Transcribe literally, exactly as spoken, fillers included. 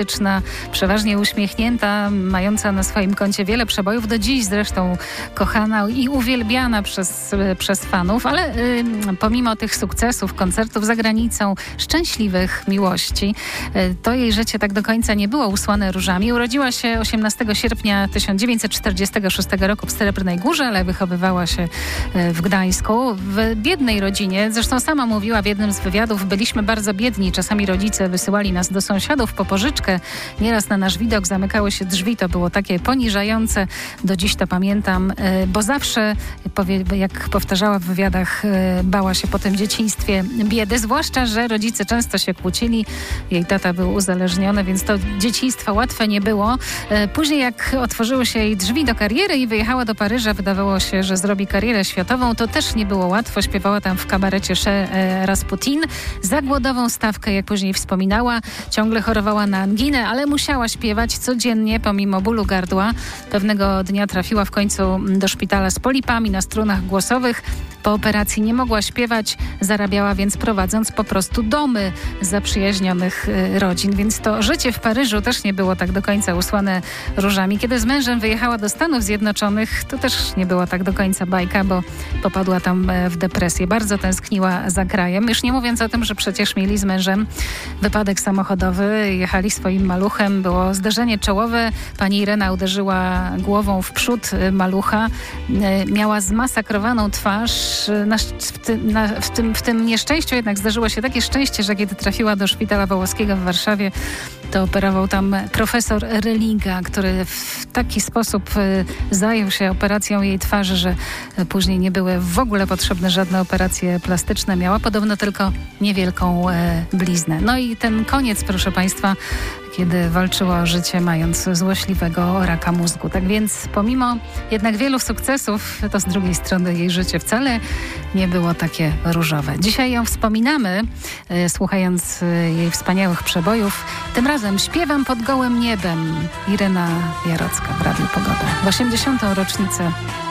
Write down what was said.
przeważnie uśmiechnięta, mająca na swoim koncie wiele przebojów, do dziś zresztą kochana i uwielbiana przez, przez fanów, ale y, pomimo tych sukcesów, koncertów za granicą, szczęśliwych miłości, y, to jej życie tak do końca nie było usłane różami. Urodziła się osiemnastego sierpnia tysiąc dziewięćset czterdziestego szóstego roku w Srebrnej Górze, ale wychowywała się y, w Gdańsku. W biednej rodzinie, zresztą sama mówiła w jednym z wywiadów, byliśmy bardzo biedni. Czasami rodzice wysyłali nas do sąsiadów po pożyczkę. Nieraz na nasz widok zamykały się drzwi. To było takie poniżające. Do dziś to pamiętam, bo zawsze, jak powtarzała w wywiadach, bała się po tym dzieciństwie biedy. Zwłaszcza, że rodzice często się kłócili. Jej tata był uzależniony, więc to dzieciństwo łatwe nie było. Później, jak otworzyły się jej drzwi do kariery i wyjechała do Paryża, wydawało się, że zrobi karierę światową. To też nie było łatwo. Śpiewała tam w kabarecie Chez Rasputin. Za głodową stawkę, jak później wspominała, ciągle chorowała na anginę, ale musiała śpiewać codziennie, pomimo bólu gardła. Pewnego dnia trafiła w końcu do szpitala z polipami na strunach głosowych. Po operacji nie mogła śpiewać, zarabiała więc prowadząc po prostu domy zaprzyjaźnionych rodzin. Więc to życie w Paryżu też nie było tak do końca usłane różami. Kiedy z mężem wyjechała do Stanów Zjednoczonych, to też nie była tak do końca bajka, bo popadła tam w depresję. Bardzo tęskniła za krajem. Już nie mówiąc o tym, że przecież mieli z mężem wypadek samochodowy, jechali swoim maluchem, było zderzenie czołowe. Pani Irena uderzyła głową w przód malucha. Miała zmasakrowaną twarz. Na, w, ty, na, w, tym, w tym nieszczęściu jednak zdarzyło się takie szczęście, że kiedy trafiła do szpitala Wołoskiego w Warszawie, to operował tam profesor Relinga, który w taki sposób zajął się operacją jej twarzy, że później nie były w ogóle potrzebne żadne operacje plastyczne. Miała podobno tylko niewielką e, bliznę. No i ten koniec, proszę Państwa, kiedy walczyła o życie, mając złośliwego raka mózgu. Tak więc pomimo jednak wielu sukcesów, to z drugiej strony jej życie wcale nie było takie różowe. Dzisiaj ją wspominamy, e, słuchając e, jej wspaniałych przebojów. Tym razem Śpiewam pod gołym niebem. Irena Jarocka w Radiu Pogoda. W osiemdziesiątą rocznicę